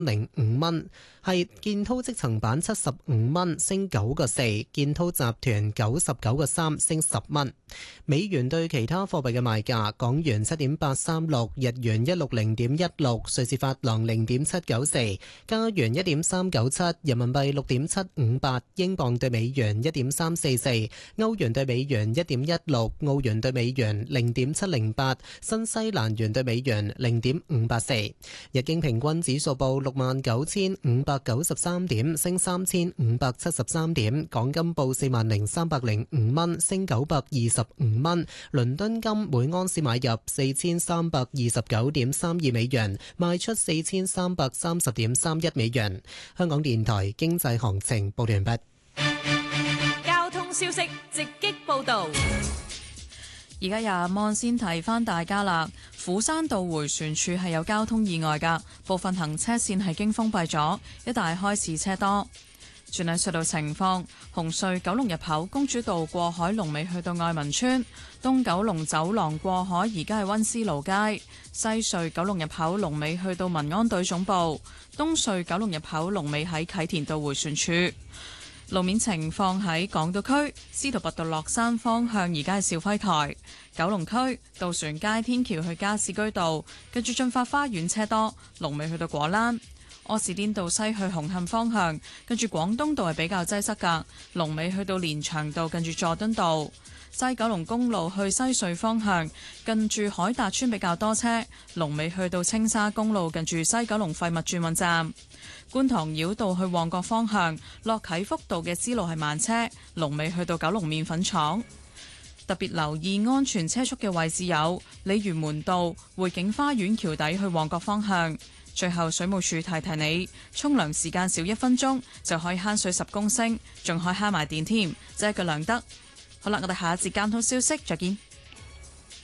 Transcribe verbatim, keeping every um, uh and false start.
零五蚊，係建滔積層板七十五蚊，升九個四；建滔集團九十九個三，升十蚊。美元對其他貨幣嘅賣價：港元七點八三六，日元一六零點一六，瑞士法郎零點七九四，加元一點三九七，人民幣六點七五八，英鎊對美元一點三四四，歐元對美元一點一六，澳元對美元零點七零八，新西蘭元對美元零點五八四。日經平均指數報六萬九千五百九十三點，升三千五百七十三點。港金報四萬零三百零五蚊，升九百二十五蚊。倫敦金每盎司買入四千三百二十九點三二美元，賣出四千三百三十點三一美元。香港電台經濟行情報完畢。 交通消息直擊報道。 而家廿蚊先提翻大家啦，斧山道迴旋處係有交通意外㗎，部分行車線係經封閉咗，一帶開始車多。轉睇隧道情況，紅隧九龍入口公主道過海龍尾去到愛民村，東九龍走廊過海而家係溫思勞街，西隧九龍入口龍尾去到民安隊總部，東隧九龍入口龍尾喺啟田道迴旋處。路面情況喺港島區司徒拔道落山方向，而家係肇輝台；九龍區渡船街天橋去加士居道，跟住進發花園車多，龍尾去到果欄；柯士甸道西去紅磡方向，跟住廣東道係比較擠塞㗎，龍尾去到連翔道，跟住佐敦道；西九龍公路去西隧方向，近住海達村比較多車，龍尾去到青沙公路，近住西九龍廢物轉運站。觀塘繞道去旺角方向，落啟福道嘅支路係慢車，龍尾去到九龍麵粉廠。特別留意安全車速嘅位置有鯉魚門道、匯景花園橋底去旺角方向。最後水務署提提你，沖涼時間少一分鐘就可以慳水十公升，仲可以慳埋電添，即係個良德。好啦，我哋下一節交通消息再見。